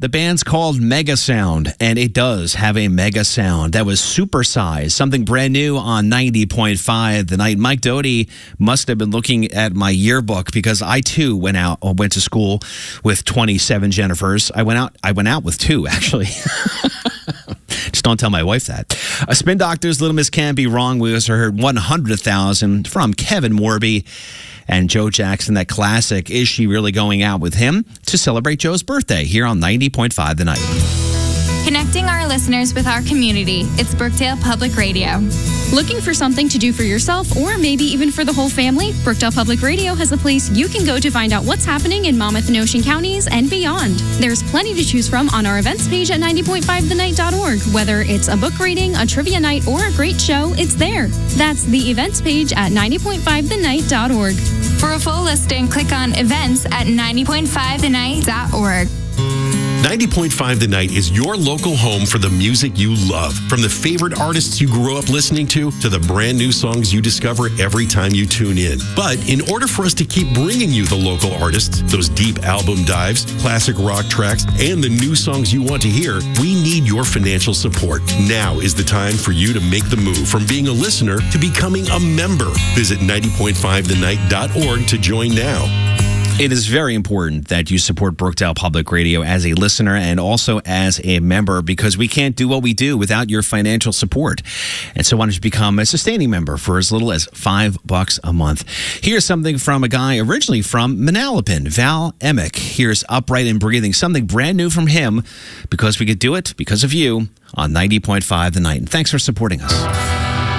The band's called Mega Sound, and it does have a mega sound that was supersized, something brand new on 90.5 The Night. Mike Doty must have been looking at my yearbook because I too went to school with 27 Jennifers. I went out with 2 actually. Just don't tell my wife that. Spin Doctors, Little Miss Can't Be Wrong. We also heard 100,000 from Kevin Morby and Joe Jackson. That classic, Is She Really Going Out With Him? To celebrate Joe's birthday here on 90.5 The Night. Connecting our listeners with our community. It's Brookdale Public Radio. Looking for something to do for yourself or maybe even for the whole family? Brookdale Public Radio has a place you can go to find out what's happening in Monmouth and Ocean counties and beyond. There's plenty to choose from on our events page at 90.5thenight.org. Whether it's a book reading, a trivia night, or a great show, it's there. That's the events page at 90.5thenight.org. For a full listing, click on events at 90.5thenight.org. 90.5 The Night is your local home for the music you love. From the favorite artists you grew up listening to the brand new songs you discover every time you tune in. But in order for us to keep bringing you the local artists, those deep album dives, classic rock tracks, and the new songs you want to hear, we need your financial support. Now is the time for you to make the move from being a listener to becoming a member. Visit 90.5thenight.org to join now. It is very important that you support Brookdale Public Radio as a listener and also as a member, because we can't do what we do without your financial support. And so why don't you become a sustaining member for as little as $5 a month? Here's something from a guy originally from Manalapan, Val Emick. Here's Upright and Breathing, something brand new from him, because we could do it because of you on 90.5 The Night. And thanks for supporting us.